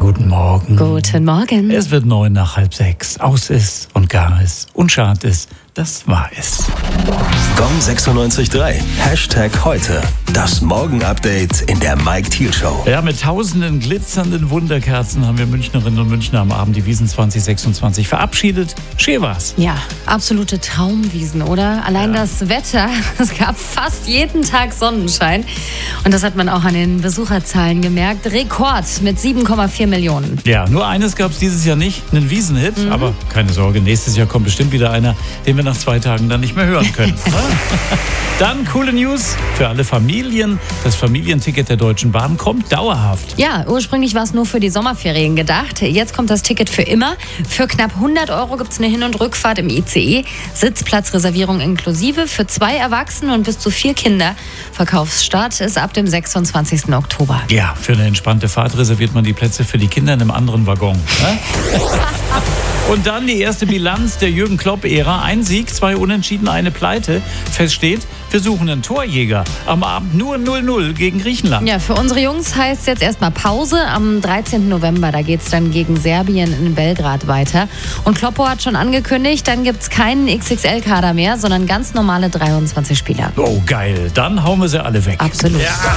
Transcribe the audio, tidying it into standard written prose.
guten Morgen. Guten Morgen. Es wird 9 nach halb 6. Aus ist und gar ist und schad ist. Das war es. Gong 96.3. #heute. Das Morgen-Update in der Mike Thiel Show. Ja, mit tausenden glitzernden Wunderkerzen haben wir Münchnerinnen und Münchner am Abend die Wiesn 2026 verabschiedet. Schön war's. Ja, absolute Traumwiesen, oder? Allein das Wetter, es gab fast jeden Tag Sonnenschein. Und das hat man auch an den Besucherzahlen gemerkt. Rekord mit 7,4 Millionen. Ja, nur eines gab's dieses Jahr nicht, einen Wiesenhit. Aber keine Sorge, nächstes Jahr kommt bestimmt wieder einer, den wir nach 2 Tagen dann nicht mehr hören können. Dann coole News für alle Familien. Das Familienticket der Deutschen Bahn kommt dauerhaft. Ja, ursprünglich war es nur für die Sommerferien gedacht. Jetzt kommt das Ticket für immer. Für knapp 100 € gibt es eine Hin- und Rückfahrt im ICE. Sitzplatzreservierung inklusive für 2 Erwachsene und bis zu 4 Kinder. Verkaufsstart ist ab dem 26. Oktober. Ja, für eine entspannte Fahrt reserviert man die Plätze für die Kinder in einem anderen Waggon. Und dann die erste Bilanz der Jürgen Klopp-Ära. Ein Sieg, 2 Unentschieden, eine Pleite. Feststeht, wir suchen einen Torjäger. Am Abend nur 0-0 gegen Griechenland. Ja, für unsere Jungs heißt es jetzt erstmal Pause. Am 13. November, da geht es dann gegen Serbien in Belgrad weiter. Und Kloppo hat schon angekündigt, dann gibt es keinen XXL-Kader mehr, sondern ganz normale 23 Spieler. Oh, geil. Dann hauen wir sie alle weg. Absolut. Ja.